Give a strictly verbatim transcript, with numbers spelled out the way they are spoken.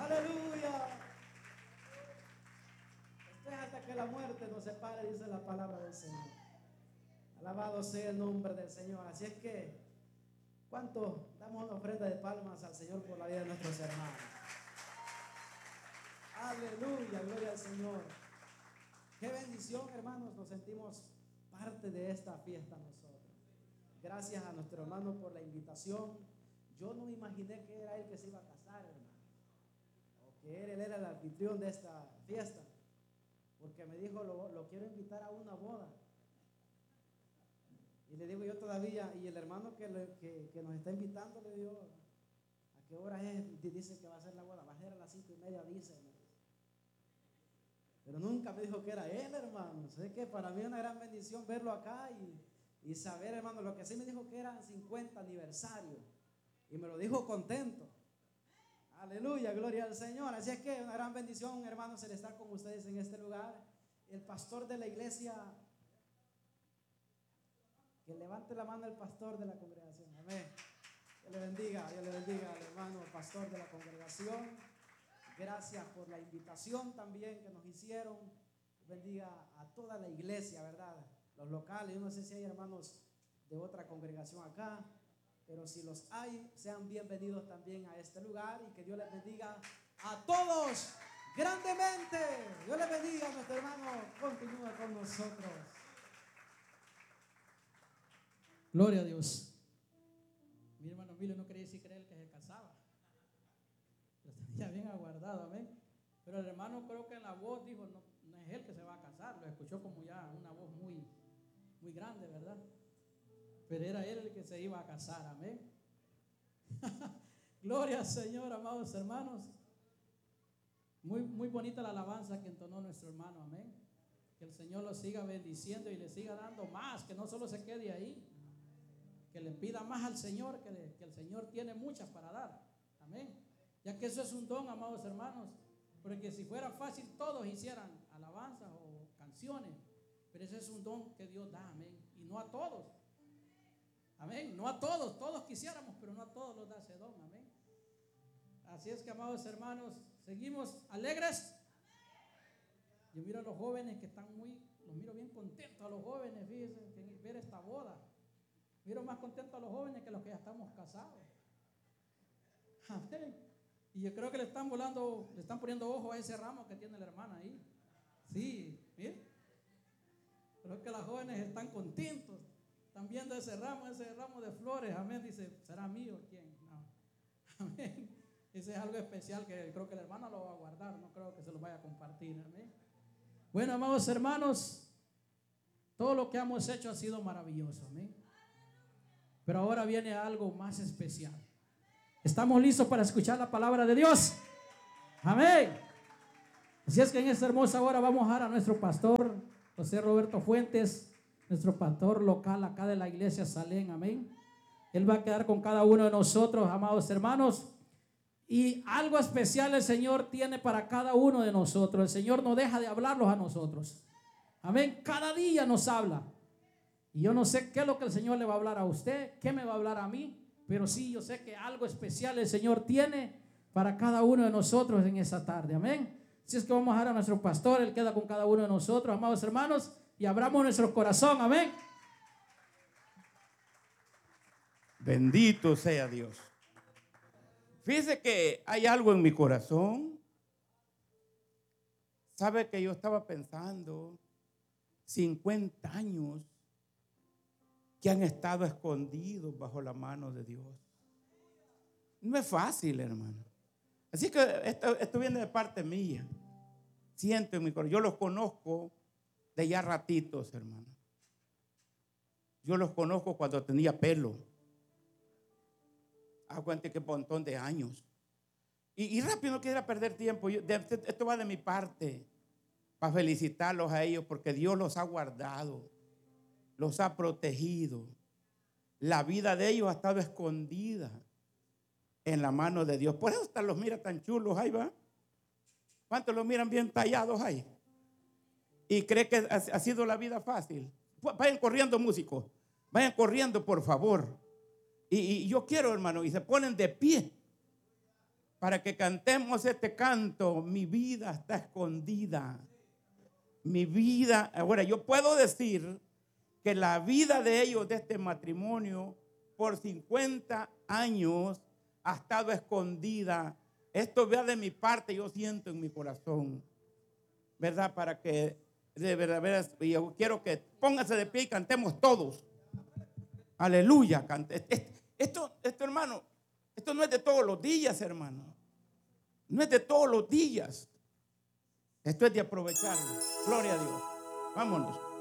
Aleluya. Esto es hasta que la muerte nos separe, dice la palabra del Señor. Alabado sea el nombre del Señor. Así es que, ¿cuánto damos una ofrenda de palmas al Señor por la vida de nuestros hermanos? Aleluya, gloria al Señor. Qué bendición, hermanos, nos sentimos parte de esta fiesta nosotros. Gracias a nuestro hermano por la invitación. Yo no me imaginé que era él que se iba a casar, hermano, o que él, él era el anfitrión de esta fiesta, porque me dijo, lo, lo quiero invitar a una boda. Y le digo yo todavía, y el hermano que, le, que, que nos está invitando, le digo, ¿a qué hora es? Dice que va a ser la boda, va a ser a las cinco y media, dice. Pero nunca me dijo que era él, hermano. Sé que para mí es una gran bendición verlo acá y, y saber, hermano, lo que sí me dijo que era cincuenta aniversario. Y me lo dijo contento. Aleluya, gloria al Señor. Así es que una gran bendición, hermanos, el estar con ustedes en este lugar. El pastor de la iglesia, que levante la mano el pastor de la congregación. Amén. Dios le bendiga, Dios le bendiga al hermano pastor de la congregación. Gracias por la invitación también que nos hicieron. Bendiga a toda la iglesia, ¿verdad? Los locales. Yo no sé si hay hermanos de otra congregación acá, pero si los hay, sean bienvenidos también a este lugar y que Dios les bendiga a todos grandemente. Dios les bendiga a nuestro hermano. Continúe con nosotros. Gloria a Dios. Mi hermano Emilio no quería decir creer que se casaba. Lo tenía bien aguardado, amén. Pero el hermano creo que en la voz dijo, no, no es él que se va a casar. Lo escuchó como ya una voz muy, muy grande, ¿verdad? Pero era él el que se iba a casar, amén. Gloria al Señor, amados hermanos. Muy, muy bonita la alabanza que entonó nuestro hermano, amén. Que el Señor lo siga bendiciendo y le siga dando más, que no solo se quede ahí, que le pida más al Señor, que, le, que el Señor tiene muchas para dar, amén. Ya que eso es un don, amados hermanos, porque si fuera fácil todos hicieran alabanzas o canciones, pero ese es un don que Dios da, amén, y no a todos, amén, no a todos, todos quisiéramos, pero no a todos los da ese don, amén. Así es que, amados hermanos, seguimos alegres. Yo miro a los jóvenes que están muy, los miro bien contentos a los jóvenes, fíjense, en ver esta boda. Miro más contentos a los jóvenes que los que ya estamos casados. Amén. Y yo creo que le están volando, le están poniendo ojo a ese ramo que tiene la hermana ahí. Sí, mire. Creo que las jóvenes están contentos. Están viendo ese ramo, ese ramo de flores. Amén. Dice, ¿será mío quién? No. Amén. Ese es algo especial que creo que la hermana lo va a guardar. No creo que se lo vaya a compartir. Amén. Bueno, amados hermanos, todo lo que hemos hecho ha sido maravilloso. Amén. Pero ahora viene algo más especial. ¿Estamos listos para escuchar la palabra de Dios? Amén. Así es que en esta hermosa hora vamos a dar a nuestro pastor José Roberto Fuentes, nuestro pastor local acá de la iglesia Salén. Amén. Él va a quedar con cada uno de nosotros, amados hermanos. Y algo especial el Señor tiene para cada uno de nosotros. El Señor no deja de hablarlos a nosotros. Amén. Cada día nos habla. Y yo no sé qué es lo que el Señor le va a hablar a usted, qué me va a hablar a mí. Pero sí, yo sé que algo especial el Señor tiene para cada uno de nosotros en esa tarde. Amén. Así es que vamos a dar a nuestro pastor. Él queda con cada uno de nosotros, amados hermanos. Y abramos nuestro corazón. Amén. Bendito sea Dios. Fíjese que hay algo en mi corazón. Sabe que yo estaba pensando cincuenta años que han estado escondidos bajo la mano de Dios. No es fácil, hermano. Así que esto, esto viene de parte mía. Siento en mi corazón. Yo los conozco de ya ratitos, hermano. Yo los conozco cuando tenía pelo. Aguante que un montón de años. Y, y rápido no quisiera perder tiempo. Yo, de, esto va de mi parte. Para felicitarlos a ellos porque Dios los ha guardado. Los ha protegido. La vida de ellos ha estado escondida en la mano de Dios. Por eso hasta los mira tan chulos ahí, ¿va? ¿Cuántos los miran bien tallados ahí? Y cree que ha, ha sido la vida fácil. Vayan corriendo, músicos. Vayan corriendo, por favor. Y, y yo quiero, hermano, y se ponen de pie para que cantemos este canto. Mi vida está escondida. Mi vida, ahora yo puedo decir que la vida de ellos, de este matrimonio, por cincuenta años ha estado escondida. Esto vea de mi parte, yo siento en mi corazón, ¿verdad? Para que de verdad, yo quiero que pónganse de pie y cantemos todos. Aleluya. Cante. Esto, esto, hermano, esto no es de todos los días, hermano. No es de todos los días. Esto es de aprovecharlo. Gloria a Dios. Vámonos.